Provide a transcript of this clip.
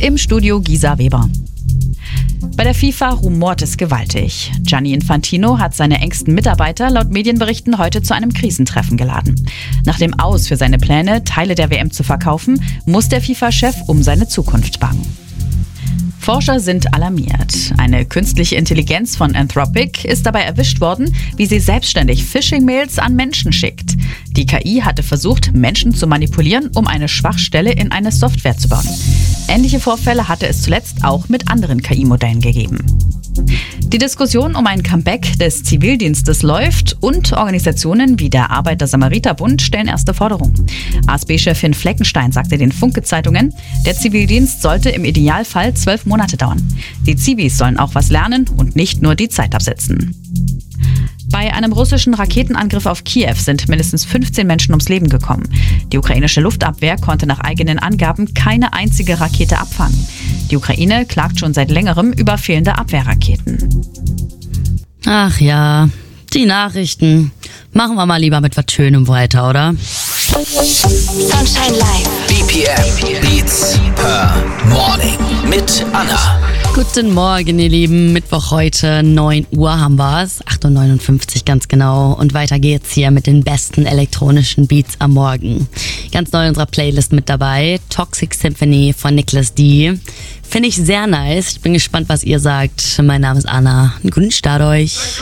im Studio Gisa Weber. Bei der FIFA rumort es gewaltig. Gianni Infantino hat seine engsten Mitarbeiter laut Medienberichten heute zu einem Krisentreffen geladen. Nach dem Aus für seine Pläne, Teile der WM zu verkaufen, muss der FIFA-Chef um seine Zukunft bangen. Forscher sind alarmiert. Eine künstliche Intelligenz von Anthropic ist dabei erwischt worden, wie sie selbstständig Phishing-Mails an Menschen schickt. Die KI hatte versucht, Menschen zu manipulieren, um eine Schwachstelle in eine Software zu bauen. Ähnliche Vorfälle hatte es zuletzt auch mit anderen KI-Modellen gegeben. Die Diskussion um ein Comeback des Zivildienstes läuft und Organisationen wie der Arbeiter-Samariter-Bund stellen erste Forderungen. ASB-Chefin Fleckenstein sagte den Funke-Zeitungen, der Zivildienst sollte im Idealfall 12 Monate dauern. Die Zivis sollen auch was lernen und nicht nur die Zeit absitzen. Bei einem russischen Raketenangriff auf Kiew sind mindestens 15 Menschen ums Leben gekommen. Die ukrainische Luftabwehr konnte nach eigenen Angaben keine einzige Rakete abfangen. Die Ukraine klagt schon seit längerem über fehlende Abwehrraketen. Ach ja, die Nachrichten. Machen wir mal lieber mit was Schönem weiter, oder? Sunshine Live. BPM Beats per Morning mit Anna. Guten Morgen, ihr Lieben. Mittwoch heute, 9 Uhr haben wir's. 8.59 Uhr ganz genau. Und weiter geht's hier mit den besten elektronischen Beats am Morgen. Ganz neu in unserer Playlist mit dabei. Toxic Symphony von Nicholas D. Finde ich sehr nice. Ich bin gespannt, was ihr sagt. Mein Name ist Anna. Einen guten Start euch.